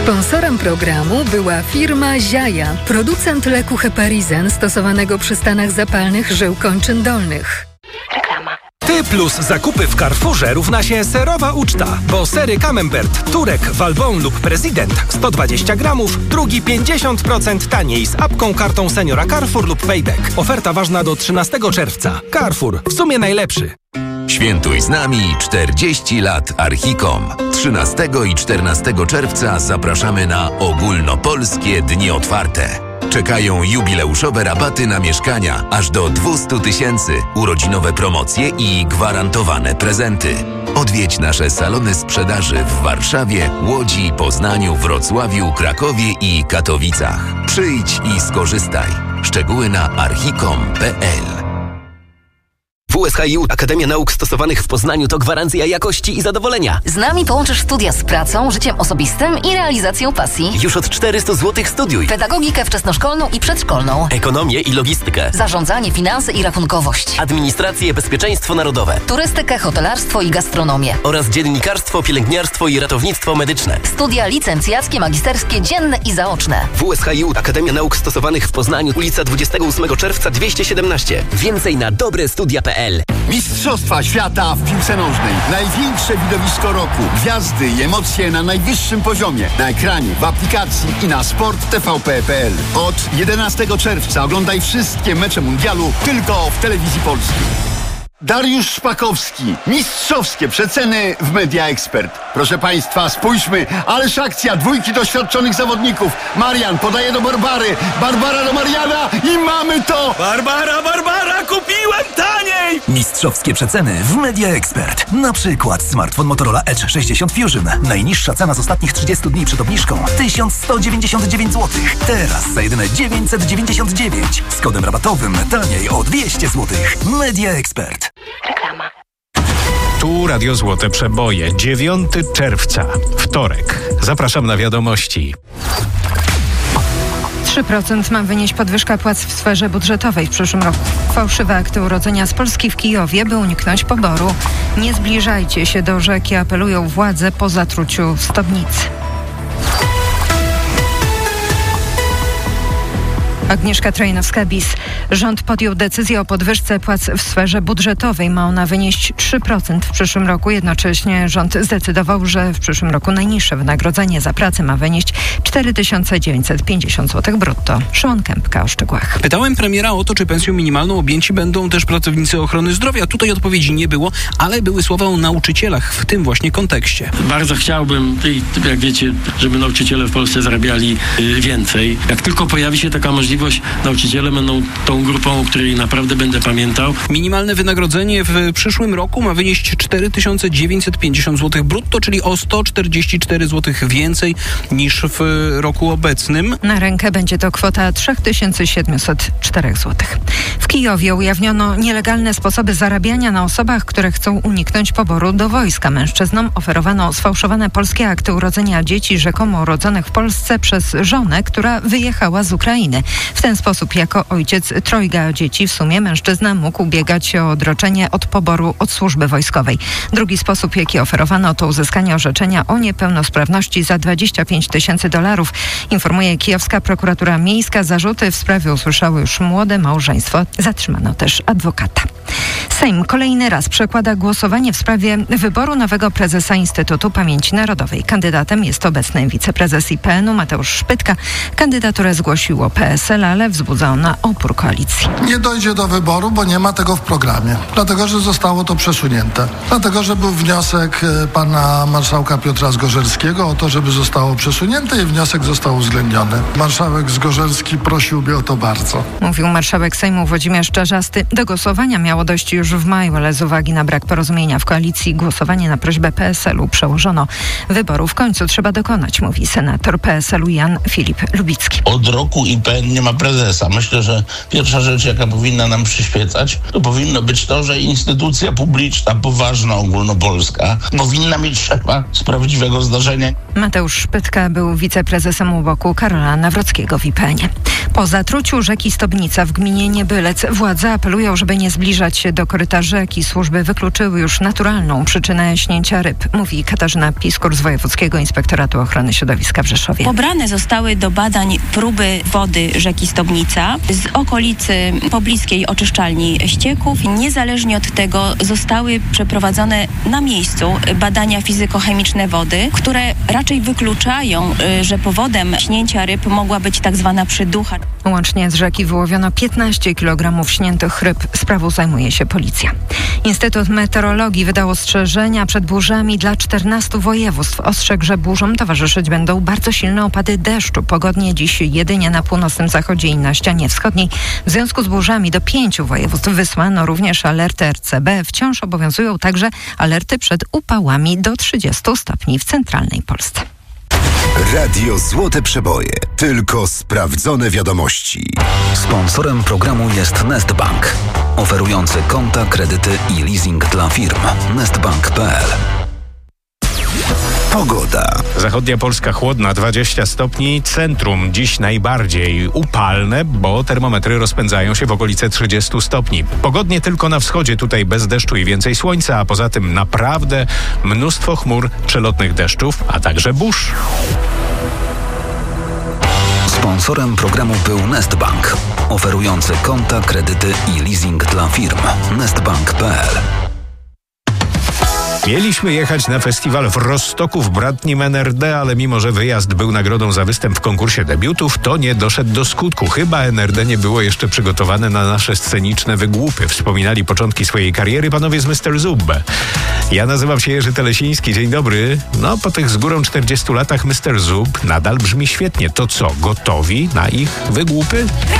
Sponsorem programu była firma Ziaja, producent leku Heparizen stosowanego przy stanach zapalnych żył kończyn dolnych. Reklama. Ty plus zakupy w Carrefourze równa się serowa uczta, bo sery Camembert, Turek, Valbon lub Prezydent 120 gramów, drugi 50% taniej z apką, kartą seniora Carrefour lub Payback. Oferta ważna do 13 czerwca. Carrefour, w sumie najlepszy. Świętuj z nami 40 lat Archicom. 13 i 14 czerwca zapraszamy na ogólnopolskie dni otwarte. Czekają jubileuszowe rabaty na mieszkania aż do 200 000, urodzinowe promocje i gwarantowane prezenty. Odwiedź nasze salony sprzedaży w Warszawie, Łodzi, Poznaniu, Wrocławiu, Krakowie i Katowicach. Przyjdź i skorzystaj. Szczegóły na archicom.pl. WSHiU Akademia Nauk Stosowanych w Poznaniu to gwarancja jakości i zadowolenia. Z nami połączysz studia z pracą, życiem osobistym i realizacją pasji. Już od 400 zł studiuj. Pedagogikę wczesnoszkolną i przedszkolną. Ekonomię i logistykę. Zarządzanie, finanse i rachunkowość. Administrację, bezpieczeństwo narodowe. Turystykę, hotelarstwo i gastronomię. Oraz dziennikarstwo, pielęgniarstwo i ratownictwo medyczne. Studia licencjackie, magisterskie, dzienne i zaoczne. WSHiU Akademia Nauk Stosowanych w Poznaniu, ulica 28 czerwca 217. Więcej na dobrestudia.pl. Mistrzostwa świata w piłce nożnej. Największe widowisko roku. Gwiazdy i emocje na najwyższym poziomie. Na ekranie, w aplikacji i na sporttvp.pl. Od 11 czerwca oglądaj wszystkie mecze mundialu tylko w Telewizji Polskiej. Dariusz Szpakowski. Mistrzowskie przeceny w Media Expert. Proszę Państwa, spójrzmy. Ależ akcja. Dwójki doświadczonych zawodników. Marian podaje do Barbary. Barbara do Mariana i mamy to! Barbara, kupiłem taniej! Mistrzowskie przeceny w Media Expert. Na przykład smartfon Motorola Edge 60 Fusion. Najniższa cena z ostatnich 30 dni przed obniżką 1199 zł. Teraz za jedyne 999. Z kodem rabatowym taniej o 200 zł. Media Expert. Reklama. Tu Radio Złote Przeboje. 9 czerwca, wtorek. Zapraszam na wiadomości. 3% ma wynieść podwyżka płac w sferze budżetowej w przyszłym roku. Fałszywe akty urodzenia z Polski w Kijowie, by uniknąć poboru. Nie zbliżajcie się do rzeki, apelują władze po zatruciu Stobnicy. Agnieszka Trojnowska-Bis. Rząd podjął decyzję o podwyżce płac w sferze budżetowej. Ma ona wynieść 3% w przyszłym roku. Jednocześnie rząd zdecydował, że w przyszłym roku najniższe wynagrodzenie za pracę ma wynieść 4950 zł brutto. Szymon Kępka o szczegółach. Pytałem premiera o to, czy pensją minimalną objęci będą też pracownicy ochrony zdrowia. Tutaj odpowiedzi nie było, ale były słowa o nauczycielach w tym właśnie kontekście. Bardzo chciałbym, jak wiecie, żeby nauczyciele w Polsce zarabiali więcej. Jak tylko pojawi się taka możliwość, nauczyciele będą tą grupą, o której naprawdę będę pamiętał. Minimalne wynagrodzenie w przyszłym roku ma wynieść 4950 zł brutto, czyli o 144 zł więcej niż w roku obecnym. Na rękę będzie to kwota 3704 zł. W Kijowie ujawniono nielegalne sposoby zarabiania na osobach, które chcą uniknąć poboru do wojska. Mężczyznom oferowano sfałszowane polskie akty urodzenia dzieci rzekomo urodzonych w Polsce przez żonę, która wyjechała z Ukrainy. W ten sposób jako ojciec trojga dzieci w sumie mężczyzna mógł ubiegać się o odroczenie od poboru od służby wojskowej. Drugi sposób, jaki oferowano, to uzyskanie orzeczenia o niepełnosprawności za $25 000, informuje kijowska prokuratura miejska. Zarzuty w sprawie usłyszało już młode małżeństwo. Zatrzymano też adwokata. Sejm kolejny raz przekłada głosowanie w sprawie wyboru nowego prezesa Instytutu Pamięci Narodowej. Kandydatem jest obecny wiceprezes IPN-u Mateusz Szpytka. Kandydaturę zgłosiło PSL, ale wzbudza ona opór koalicji. Nie dojdzie do wyboru, bo nie ma tego w programie. Dlatego, że zostało to przesunięte. Dlatego, że był wniosek pana marszałka Piotra Zgorzelskiego o to, żeby zostało przesunięte i wniosek został uwzględniony. Marszałek Zgorzelski prosiłby o to bardzo. Mówił marszałek Sejmu Włodzimierz Czarzasty. Do głosowania miało dojść już w maju, ale z uwagi na brak porozumienia w koalicji głosowanie na prośbę PSL-u przełożono. Wyboru w końcu trzeba dokonać, mówi senator PSL-u Jan Filip Lubicki. Od roku IPN nie nie ma prezesa. Myślę, że pierwsza rzecz, jaka powinna nam przyświecać, to powinno być to, że instytucja publiczna, poważna, ogólnopolska, powinna mieć szefa z prawdziwego zdarzenia. Mateusz Szpytka był wiceprezesem UOKiK-u Karola Nawrockiego w IPN-ie. Po zatruciu rzeki Stobnica w gminie Niebylec władze apelują, żeby nie zbliżać się do koryta rzeki. Służby wykluczyły już naturalną przyczynę śnięcia ryb, mówi Katarzyna Piskur z Wojewódzkiego Inspektoratu Ochrony Środowiska w Rzeszowie. Pobrane zostały do badań próby wody rzeki Stobnica z okolicy pobliskiej oczyszczalni ścieków. Niezależnie od tego zostały przeprowadzone na miejscu badania fizykochemiczne wody, które raczej wykluczają, że powodem śnięcia ryb mogła być tak zwana przyducha. Łącznie z rzeki wyłowiono 15 kg śniętych ryb. Sprawą zajmuje się policja. Instytut Meteorologii wydał ostrzeżenia przed burzami dla 14 województw. Ostrzegł, że burzom towarzyszyć będą bardzo silne opady deszczu. Pogodnie dziś jedynie na północnym zachodzie i na ścianie wschodniej. W związku z burzami do 5 województw wysłano również alerty RCB. Wciąż obowiązują także alerty przed upałami do 30 stopni w centralnej Polsce. Radio Złote Przeboje. Tylko sprawdzone wiadomości. Sponsorem programu jest Nestbank, oferujący konta, kredyty i leasing dla firm. Nestbank.pl. Pogoda. Zachodnia Polska chłodna, 20 stopni. Centrum dziś najbardziej upalne, bo termometry rozpędzają się w okolice 30 stopni. Pogodnie tylko na wschodzie, tutaj bez deszczu i więcej słońca, a poza tym naprawdę mnóstwo chmur, przelotnych deszczów, a także burz. Sponsorem programu był Nestbank, oferujący konta, kredyty i leasing dla firm. Nestbank.pl. Mieliśmy jechać na festiwal w Rozstoku w bratnim NRD, ale mimo że wyjazd był nagrodą za występ w konkursie debiutów, to nie doszedł do skutku. Chyba NRD nie było jeszcze przygotowane na nasze sceniczne wygłupy. Wspominali początki swojej kariery panowie z Mr. Zub. Ja nazywam się Jerzy Telesiński. Dzień dobry. No, po tych z górą 40 latach Mr. Zub nadal brzmi świetnie. To co, gotowi na ich wygłupy?